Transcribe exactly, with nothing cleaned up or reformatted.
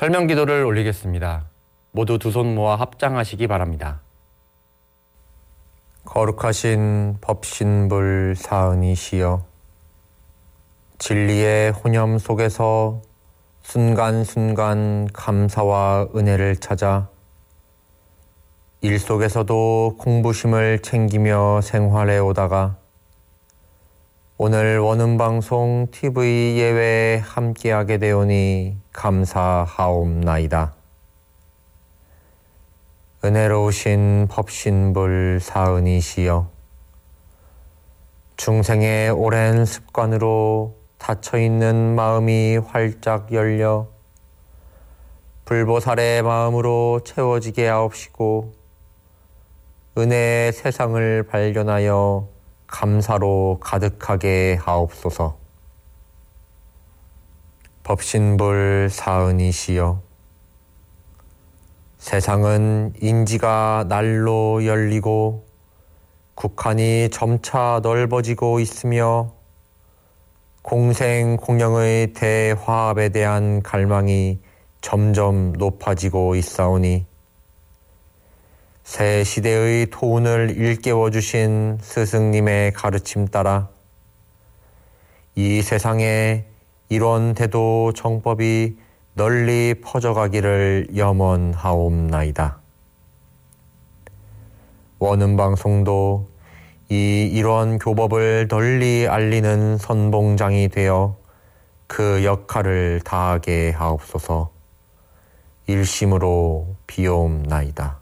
설명기도를 올리겠습니다. 모두 두 손 모아 합장하시기 바랍니다. 거룩하신 법신불 사은이시여, 진리의 혼염 속에서 순간순간 감사와 은혜를 찾아 일 속에서도 공부심을 챙기며 생활해 오다가 오늘 원음방송 티비 예외에 함께하게 되오니 감사하옵나이다. 은혜로우신 법신불 사은이시여, 중생의 오랜 습관으로 닫혀있는 마음이 활짝 열려 불보살의 마음으로 채워지게 하옵시고 은혜의 세상을 발견하여 감사로 가득하게 하옵소서. 법신불 사은이시여, 세상은 인지가 날로 열리고 국한이 점차 넓어지고 있으며 공생공영의 대화합에 대한 갈망이 점점 높아지고 있사오니 새 시대의 토운을 일깨워 주신 스승님의 가르침 따라 이 세상에 이런 대도 정법이 널리 퍼져가기를 염원하옵나이다. 원음방송도 이 이런 교법을 널리 알리는 선봉장이 되어 그 역할을 다하게 하옵소서. 일심으로 비옵나이다.